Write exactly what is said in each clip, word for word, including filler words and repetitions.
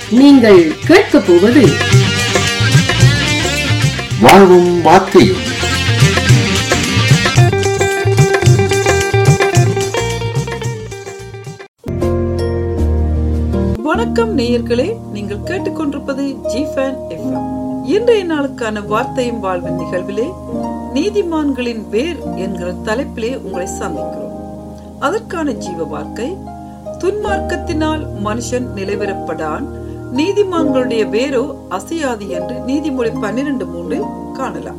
நீங்கள் கேட்கப் போவது வாழ்வும் வார்த்தையும். வணக்கம் நேயர்களே, நீங்கள் கேட்டுக்கொண்டிருப்பது ஜிஃபன் எஃப்எம். இன்றைய நாளுக்கான வார்த்தையும் வாழ்வின் நிகழ்விலே நீதிமான்களின் வேர் என்கிற தலைப்பிலே உங்களை சந்திக்கிறோம். அதற்கான ஜீவ வார்த்தை, துன்மார்க்கத்தினால் மனுஷன் நிலைவரப்படான், நீதிமான்களுடைய வேரோ அசையாது என்று நீதிமொழி பன்னிரண்டு மூன்றில் காணலாம்.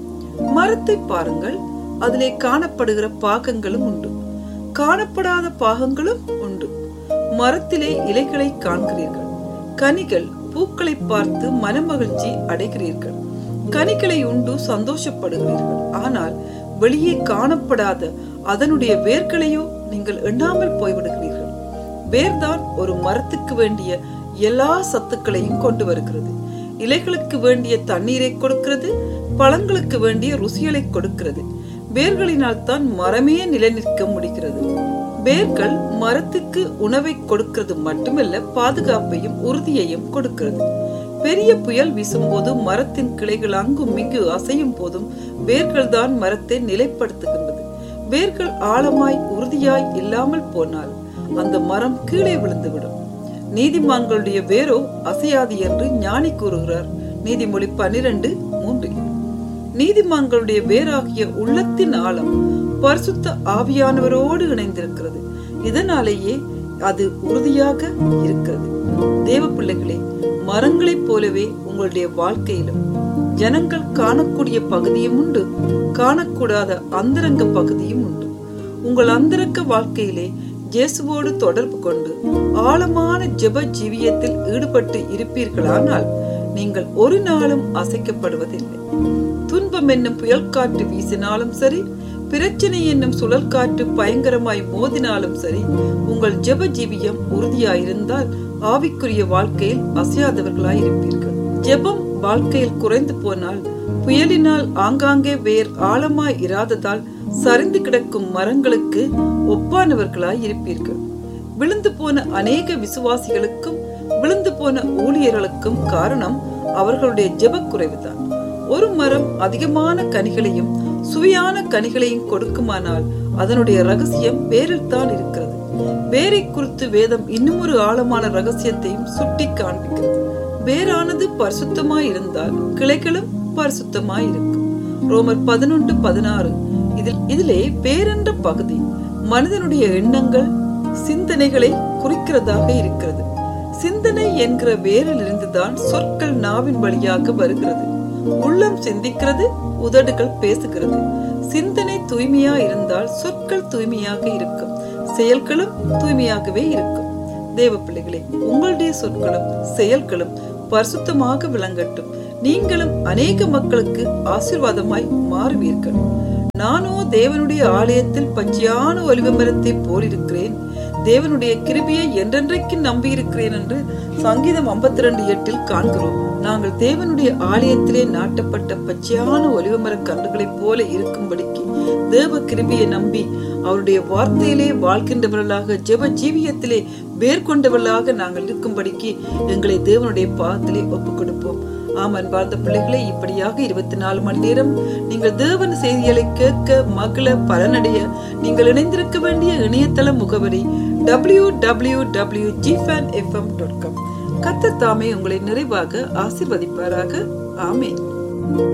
மரத்தை பாருங்கள், அதிலே காணப்படுகிற பாகங்களும் உண்டு, காணப்படாத பாகங்களும் உண்டு. மரத்திலே இலைகளை காண்கிறீர்கள், கனிகள் பூக்களை பார்த்து மனமகிழ்ச்சி அடைகிறீர்கள், கனிகளை உண்டு சந்தோஷப்படுகிறீர்கள். ஆனால் வெளியே காணப்படாத அதனுடைய வேர்களையோ நீங்கள் எண்ணாமல் போய்விடுகிறீர்கள். வேர்தான் ஒரு மரத்துக்கு வேண்டிய எல்லா சத்துக்களையும் கொண்டு வருகிறது. இலைகளுக்கு வேண்டிய தண்ணீரை கொடுக்கிறது, பழங்களுக்கு வேண்டிய ருசிகளை கொடுக்கிறது. வேர்களினால் தான் மரமே நிலைநிற்க முடிகிறது. வேர்கள் மரத்துக்கு உணவை கொடுக்கிறது மட்டுமல்ல, பாதுகாப்பையும் உறுதியையும் கொடுக்கிறது. பெரிய புயல் வீசும்போது மரத்தின் கிளைகள் அங்கும் இங்கு அசையும் போதும் வேர்கள் தான் மரத்தை நிலைப்படுத்துகின்றது. வேர்கள் ஆழமாய் உறுதியாய் இல்லாமல் போனால் அந்த மரம் கீழே விழுந்துவிடும். நீதிமான்களுடைய வேரோ அசையாது என்று ஞானி கூறுகிறார், நீதிமொழி பன்னிரண்டு மூன்றில். நீதிமான்களுடைய வேராகிய உள்ளத்தின் ஆழம் பரிசுத்த ஆவியானவரோடு இணைந்திருக்கிறது. இதனாலேயே அது உறுதியாக இருக்கிறது. தேவ பிள்ளைகளே, மரங்களைப் போலவே உங்களுடைய வாழ்க்கையிலும் ஜனங்கள் காணக்கூடிய பகுதியும் உண்டு, காணக்கூடாத அந்தரங்க பகுதியும் உண்டு. உங்கள் அந்தரங்க வாழ்க்கையிலே இயேசுவோடு தொடர்பு கொண்டு ஆழமான ஜெப ஜீவியத்தில் ஈடுபட்டு இருப்பீர்களானால் நீங்கள் ஒரு நாளும் அசைக்கப்படுவதில்லை. துன்பம் என்னும் புயல் காற்று வீசினாலும் சரி, பிரச்சனை என்னும் சுழல் காற்று பயங்கரமாய் மோதினாலும் சரி, உங்கள் ஜெப ஜீவியம் உறுதியாயிருந்தால் ஆவிக்குரிய வாழ்க்கையில் அசையாதவர்களாய் இருப்பீர்கள். ஜெபம் வாழ்க்கையில் குறைந்து போனால், புயலினால் ஆங்காங்கே வேர் ஆழமாய் இராததால் சரிந்து கிடக்கும் மரங்களுக்கு ஒப்பானவர்களாய் இருப்பீர்கள். விழுந்து போன அநேக விசுவாசிகளுக்கும் விழுந்து போன ஊழியர்களுக்கும் காரணம் அவர்களுடைய ஜெப குறைவுதான். ஒரு மரம் அதிகமான கனிகளையும் சுவையான கனிகளையும் கொடுக்குமானால் அதனுடைய ரகசியம் வேரில் தான் இருக்கிறது. வேரை குறித்து வேதம் இன்னும் ஒரு ஆழமான ரகசியத்தையும் சுட்டி காண்பிக்கிறது. வேரானது பரிசுத்தமாய் இருந்தால் கிளைகளும் பரிசுத்தமாய் இருக்கும். ரோமர் பதினொன்று பதினாறு. இதில் இதிலே வேரென்ற பகுதி மனிதனுடைய எண்ணங்கள் சிந்தனைகளை குறிக்கிறதாக இருக்கிறது. சிந்தனை என்கிற வேரில் இருந்துதான் சொற்கள் நாவின் வழியாக வருகிறது. உள்ளம் சிந்திக்கிறது, உதடுகள் பேசுகிறது. சிந்தனை தூய்மையா இருந்தால் சொற்கள் தூய்மையாக இருக்கும், செயல்களும் தூய்மையாகவே இருக்கும். தேவ பிள்ளைகளே, உங்களுடைய சொற்களும் செயல்களும் பரிசுத்தமாக விளங்கட்டும். நீங்களும் அநேக மக்களுக்கு ஆசீர்வாதமாய் மாறுவீர்கள். நானோ தேவனுடைய ஆலயத்தில் பச்சையான ஒலிவ மரத்தை போல் இருக்கிறேன், தேவனுடைய கிருபையை என்றென்றைக்கு நம்பி இருக்கிறேன் என்று சங்கீதம் ஐம்பத்தி ரெண்டு எட்டில் காண்கிறோம். நாங்கள் தேவனுடைய ஆலயத்திலே நாட்டப்பட்ட பச்சையான ஒலிவ மர கன்றுகளைப் போல இருக்கும்படிக்கு தேவ கிருபையை நம்பி அவருடைய வார்த்தையிலே வாழ்கின்றவர்களாக ஜெப ஜீவியத்திலே வேர் கொண்டவர்களாக நாங்கள் இருக்கும்படிக்கு எங்களை தேவனுடைய பாதத்திலே ஒப்புக் கொடுப்போம். ஆம், அன்பார்ந்த பிள்ளைகளே, இப்படியாக இருபத்தி நாலு மணி நேரம் நீங்கள் தேவன் செய்திகளை கேட்க மகள பலனடைய நீங்கள் இணைந்திருக்க வேண்டிய இணையதள முகவரி W W W dot ஜிஃபன் FM dot com. கர்த்தர் தாமே உங்களை நிறைவாக ஆசீர்வதிப்பாராக. ஆமென்.